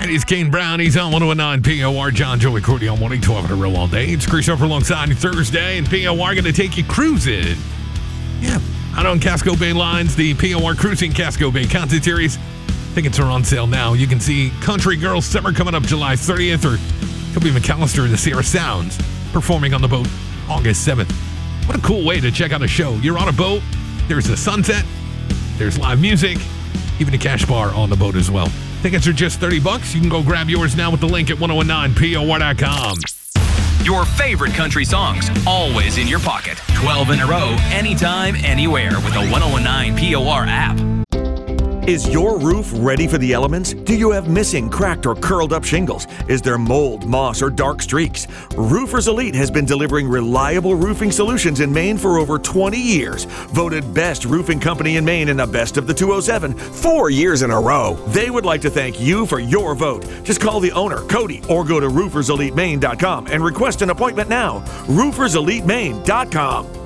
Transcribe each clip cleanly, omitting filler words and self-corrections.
He's Kane Brown. He's on 109 POR. John Joey Cordy on morning 12 at a real all day. It's Chris over alongside you Thursday, and POR going to take you cruising. Yeah, out on Casco Bay lines, the POR Cruising Casco Bay content series. Tickets are on sale now. You can see Country Girls Summer coming up July 30th, or Toby McAllister and the Sierra Sounds performing on the boat August 7th. What a cool way to check out a show. You're on a boat, there's a sunset, there's live music, even a cash bar on the boat as well. Tickets are just $30. You can go grab yours now with the link at 1019por.com. Your favorite country songs, always in your pocket. 12 in a row, anytime, anywhere with a 1019 POR app. Is your roof ready for the elements? Do you have missing, cracked, or curled up shingles? Is there mold, moss, or dark streaks? Roofers Elite has been delivering reliable roofing solutions in Maine for over 20 years. Voted best roofing company in Maine in the Best of the 207 4 years in a row. They would like to thank you for your vote. Just call the owner, Cody, or go to rooferselitemaine.com and request an appointment now. rooferselitemaine.com.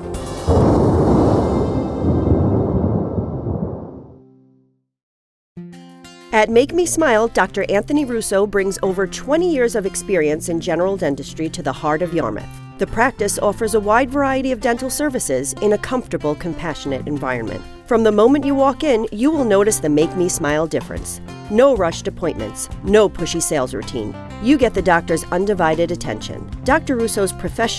At Make Me Smile, Dr. Anthony Russo brings over 20 years of experience in general dentistry to the heart of Yarmouth. The practice offers a wide variety of dental services in a comfortable, compassionate environment. From the moment you walk in, you will notice the Make Me Smile difference. No rushed appointments, no pushy sales routine. You get the doctor's undivided attention. Dr. Russo's professional